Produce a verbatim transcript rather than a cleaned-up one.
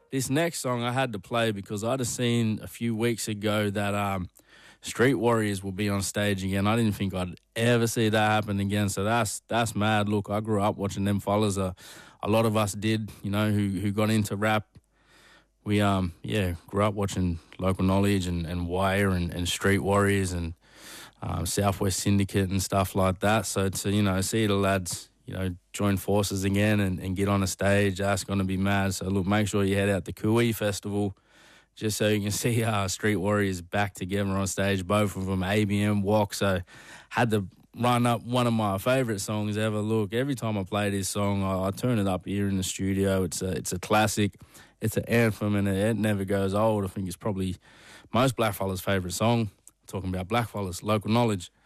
this next song I had to play because I'd have seen a few weeks ago that um, Street Warriors will be on stage again. I didn't think I'd ever see that happen again, so that's that's mad. Look, I grew up watching them fellas. Uh, a lot of us did, you know, who who got into rap. We, um, yeah, grew up watching Local Knowledge and, and Wire and, and Street Warriors and um, Southwest Syndicate and stuff like that. So to, you know, see the lads, you know, join forces again and, and get on a stage, that's going to be mad. So look, make sure you head out to Kui Festival just so you can see uh, Street Warriors back together on stage, both of them, A B M, Walk. So had to run up one of my favourite songs ever. Look, every time I play this song, I, I turn it up here in the studio. It's a, it's a classic. It's an anthem, and it, it never goes old. I think it's probably most blackfellas' favourite song. I'm talking about blackfellas, Local Knowledge.